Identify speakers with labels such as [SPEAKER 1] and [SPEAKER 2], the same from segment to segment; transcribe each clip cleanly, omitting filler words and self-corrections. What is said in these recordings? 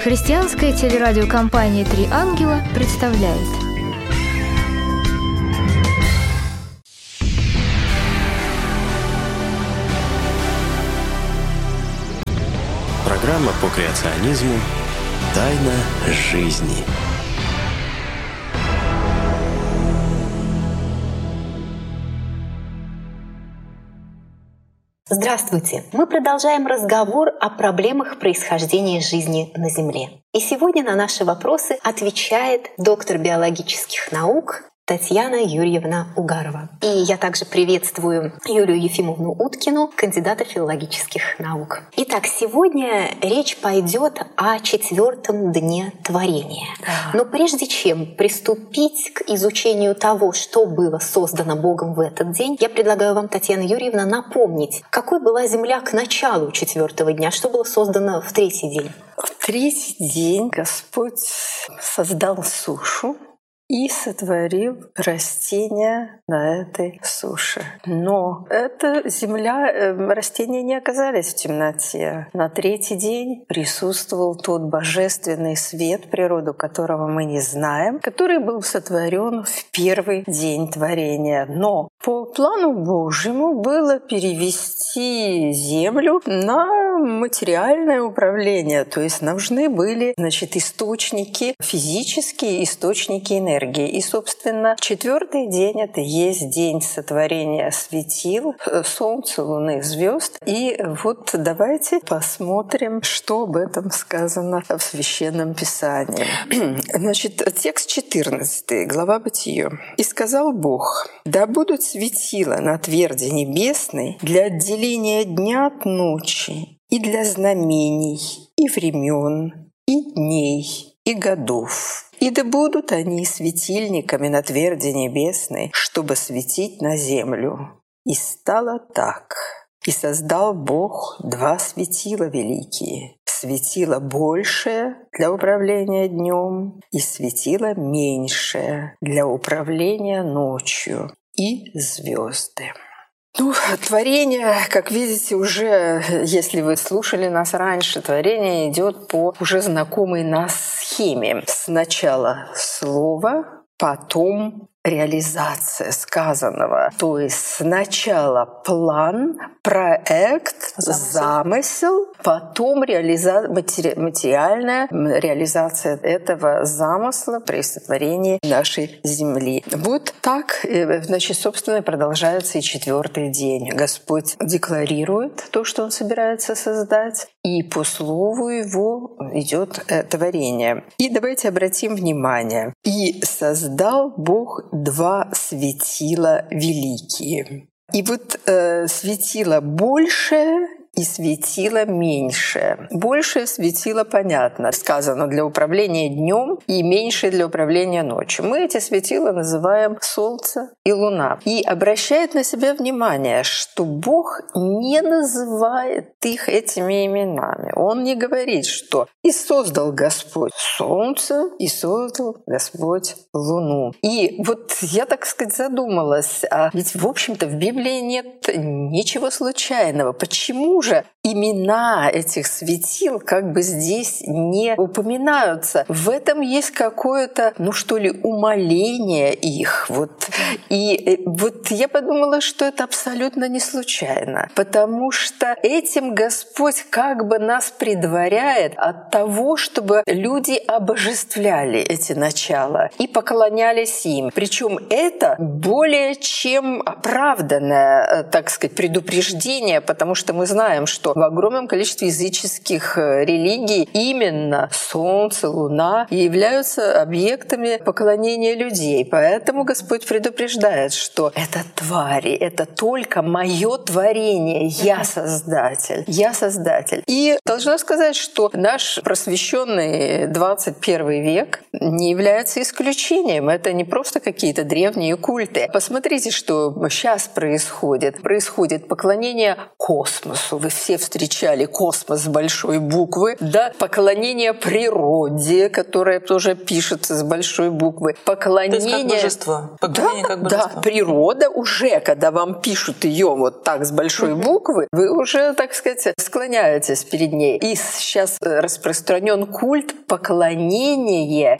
[SPEAKER 1] Христианская телерадиокомпания «Три ангела» представляет.
[SPEAKER 2] Программа по креационизму «Тайна жизни».
[SPEAKER 3] Здравствуйте! Мы продолжаем разговор о проблемах происхождения жизни на Земле. И сегодня на наши вопросы отвечает доктор биологических наук Татьяна Юрьевна Угарова. И я также приветствую Юлию Ефимовну Уткину, кандидата филологических наук. Итак, сегодня речь пойдет о 4-м дне творения. Но прежде чем приступить к изучению того, что было создано Богом в этот день, я предлагаю вам, Татьяна Юрьевна, напомнить, какой была Земля к началу 4-го дня, что было создано в 3-й день.
[SPEAKER 4] В 3-й день Господь создал сушу и сотворил растения на этой суше. Но эта земля, растения не оказались в темноте. На 3-й день присутствовал тот божественный свет, природу которого мы не знаем, который был сотворен в 1-й день творения. Но по плану Божьему было перевести землю на материальное управление, то есть нужны были, источники, физические источники энергии. И, собственно, 4-й день — это есть день сотворения светил, Солнца, Луны, звезд. И вот давайте посмотрим, что об этом сказано в Священном Писании. Текст 14, глава Бытие. «И сказал Бог: да будут светила на тверди небесной для отделения дня от ночи, и для знамений, и времен, и дней, и годов. И да будут они светильниками на тверди небесной, чтобы светить на землю. И стало так. И создал Бог 2 светила великие, светило большее для управления днем и светило меньшее для управления ночью, и звезды». Творение, как видите, уже, если вы слушали нас раньше, творение идет по уже знакомой нас схеме. Сначала слово, потом реализация сказанного. То есть сначала план, проект, замысел, потом материальная реализация этого замысла при сотворении нашей Земли. Вот так, собственно, продолжается и 4-й день. Господь декларирует то, что Он собирается создать, и по слову Его идет творение. И давайте обратим внимание. «И создал Бог 2 светила великие». И вот светило большее и светило меньшее. Большее светило, понятно, сказано для управления днем, и меньшее для управления ночью. Мы эти светила называем Солнце и Луна. И обращает на себя внимание, что Бог не называет их этими именами. Он не говорит, что «и создал Господь Солнце, и создал Господь Луну». И вот я, задумалась, а ведь, в общем-то, в Библии нет ничего случайного. Почему же имена этих светил здесь не упоминаются? В этом есть какое-то, умаление их. И я подумала, что это абсолютно не случайно, потому что этим Господь нас предваряет от того, чтобы люди обожествляли эти начала и поклонялись им. Причем это более чем оправданное, предупреждение, потому что мы знаем, что в огромном количестве языческих религий именно Солнце, Луна являются объектами поклонения людей. Поэтому Господь предупреждает, что это твари, это только мое творение, я Создатель, я Создатель. И должна сказать, что наш просвещенный 21 век не является исключением. Это не просто какие-то древние культы. Посмотрите, что сейчас происходит. Происходит поклонение космосу. Вы все встречали космос с большой буквы, да, поклонение природе, которое тоже пишется с большой буквы, поклонение...
[SPEAKER 5] То есть как божество. Поклонение как божество.
[SPEAKER 4] Да, природа уже, когда вам пишут ее вот так с большой буквы, вы уже, так сказать, склоняетесь перед ней. И сейчас распространен культ поклонения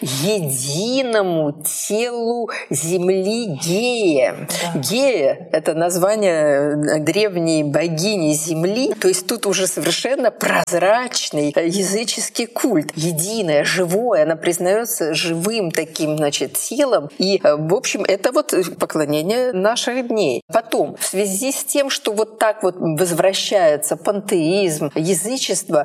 [SPEAKER 4] единому телу Земли Гея. Да. Гея — это название древней богини Земли, то есть тут уже совершенно прозрачный языческий культ. Единое, живое, она признается живым таким, значит, телом. И, в общем, это вот поклонение наших дней. Потом, в связи с тем, что вот так вот возвращается пантеизм, язычество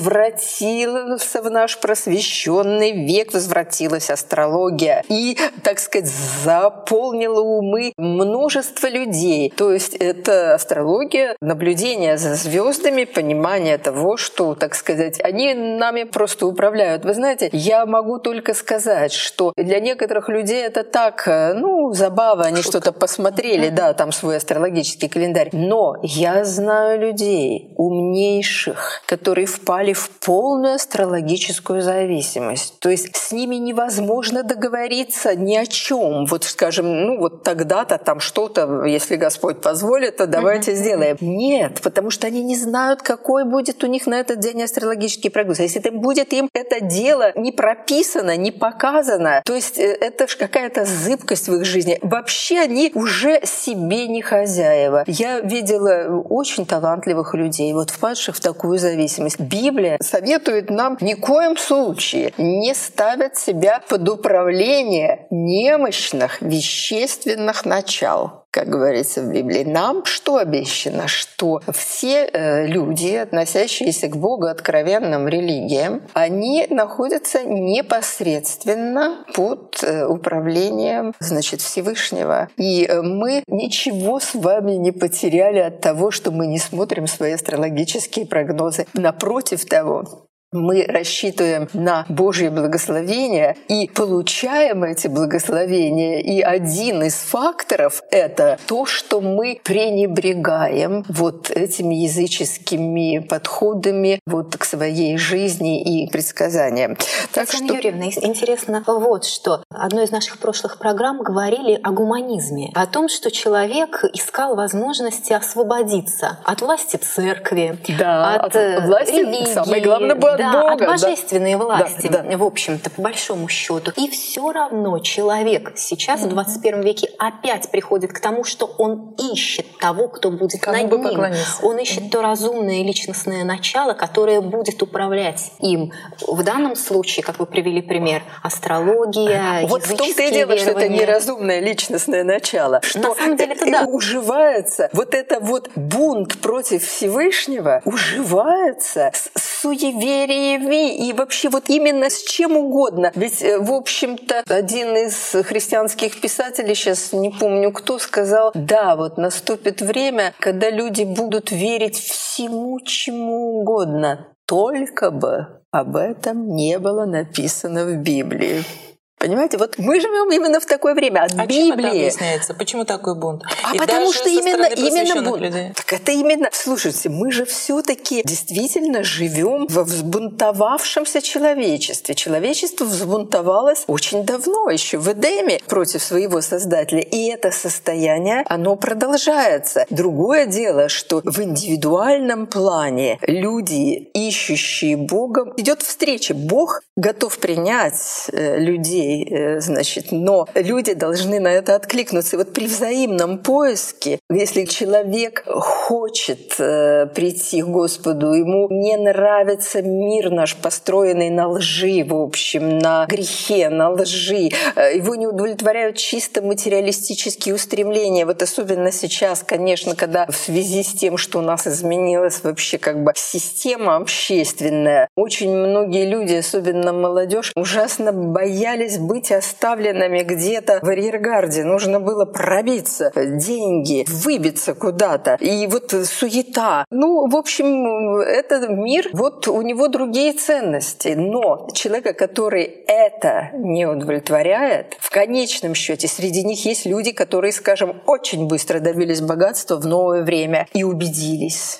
[SPEAKER 4] возвратился в наш просвещенный век, возвратилась астрология и, так сказать, заполнила умы множества людей. То есть это астрология, наблюдение за звездами, понимание того, что, так сказать, они нами просто управляют. Вы знаете, я могу только сказать, что для некоторых людей это так, забава, они что-то посмотрели, да, там свой астрологический календарь. Но я знаю людей умнейших, которые впали в полную астрологическую зависимость. То есть с ними невозможно договориться ни о чем. Вот, скажем, вот тогда-то там что-то, если Господь позволит, то давайте сделаем. Нет, потому что они не знают, какой будет у них на этот день астрологический прогноз. Если это будет им это дело не прописано, не показано, то есть это какая-то зыбкость в их жизни. Вообще они уже себе не хозяева. Я видела очень талантливых людей, вот впадших в такую зависимость. Библия советует нам ни в коем случае не ставить себя под управление немощных вещественных начал. Как говорится в Библии, нам что обещано? Что все люди, относящиеся к Богу откровенным религиям, они находятся непосредственно под управлением, значит, Всевышнего. И мы ничего с вами не потеряли от того, что мы не смотрим свои астрологические прогнозы. Напротив того, мы рассчитываем на Божье благословение и получаем эти благословения. И один из факторов — это то, что мы пренебрегаем вот этими языческими подходами вот к своей жизни и предсказаниям.
[SPEAKER 3] Татьяна Юрьевна, интересно вот что. Одной из наших прошлых программ говорили о гуманизме, о том, что человек искал возможности освободиться от власти церкви, от
[SPEAKER 4] власти,
[SPEAKER 3] религии.
[SPEAKER 4] самое главное, от Бога,
[SPEAKER 3] от божественной власти,
[SPEAKER 4] да.
[SPEAKER 3] в общем-то, по большому счету. И все равно человек сейчас в 21 веке опять приходит к тому, что он ищет того, кто будет над ним. Он ищет то разумное личностное начало, которое будет управлять им. В данном случае, как вы привели пример, астрология,
[SPEAKER 4] вот в том-то и дело, что это неразумное личностное начало. Что
[SPEAKER 3] на самом деле это
[SPEAKER 4] уживается, вот это вот бунт против Всевышнего уживается с суевериями и вообще вот именно с чем угодно. Ведь, в общем-то, один из христианских писателей, сейчас не помню кто, сказал, да, вот наступит время, когда люди будут верить всему, чему угодно, только бы об этом не было написано в Библии. Понимаете, вот мы живем именно в такое время. От Библии.
[SPEAKER 5] Чем это объясняется? Почему такой бунт?
[SPEAKER 4] И потому что именно бунт. Людей. Так это именно. Слушайте, мы же все-таки действительно живем в взбунтовавшемся человечестве. Человечество взбунтовалось очень давно, еще в Эдеме, против своего Создателя. И это состояние, оно продолжается. Другое дело, что в индивидуальном плане люди, ищущие Бога, идет встреча. Бог готов принять людей, значит, но люди должны на это откликнуться. И вот при взаимном поиске, если человек хочет прийти к Господу, ему не нравится мир наш, построенный на лжи, в общем, на грехе, на лжи, его не удовлетворяют чисто материалистические устремления. Вот особенно сейчас, конечно, когда в связи с тем, что у нас изменилась вообще как бы система общественная, очень многие люди, особенно молодежь, ужасно боялись быть оставленными где-то в арьергарде. Нужно было пробиться, деньги, выбиться куда-то. И вот суета. В общем, этот мир, вот у него другие ценности. Но человека, который это не удовлетворяет, в конечном счете среди них есть люди, которые, скажем, очень быстро добились богатства в новое время и убедились,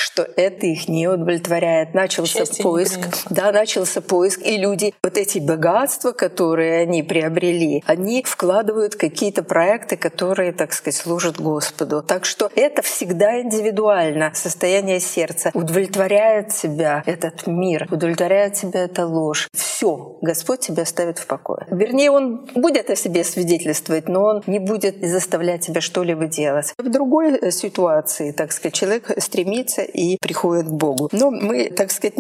[SPEAKER 4] что это их не удовлетворяет. Начался поиск, и люди вот эти богатства, которые они приобрели, они вкладывают какие-то проекты, которые, так сказать, служат Господу. Так что это всегда индивидуально. Состояние сердца. Удовлетворяет тебя этот мир, удовлетворяет тебя эта ложь. Все, Господь тебя оставит в покое. Вернее, Он будет о себе свидетельствовать, но Он не будет заставлять тебя что-либо делать. В другой ситуации, так сказать, человек стремится и приходит к Богу. Но мы, так сказать,